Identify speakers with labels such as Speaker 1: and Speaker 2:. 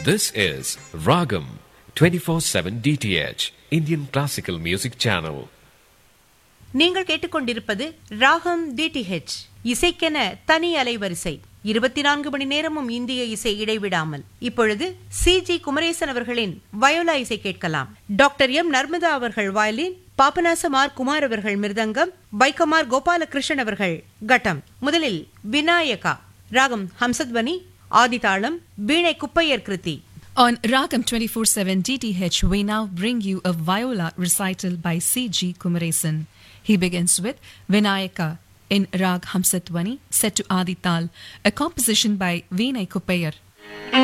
Speaker 1: This is Ragam 24/7 DTH Indian Classical Music Channel.
Speaker 2: நீங்கள் கேட்டுக்கொண்டிருப்பது ராகம் டிடிஹெச், இசைக்கென தனி அலைவரிசை, 24 மணி நேரமும் இந்திய இசை இடைவிடாமல். இப்பொழுது CG குமரேசன் அவர்களின் வயோலா இசை கேட்கலாம். டாக்டர் எம் நர்மதா அவர்கள் வயலின், பாபநாசம் ஆர் குமார் அவர்கள் மிருதங்கம், வைக்கமார் கோபாலகிருஷ்ணன் அவர்கள் கட்டம். முதலில் விநாயகா, ராகம் ஹம்சத்வனி, ஆதிதாளம் வீணை குப்பையர் கிருதி.
Speaker 3: On Ragam 24/7 DTH, we now bring you a viola recital by C.G. Kumaresan. He begins with Vinayaka in Rag Hamsatvani, set to Adi Tal, a composition by Veenai Kuppayar.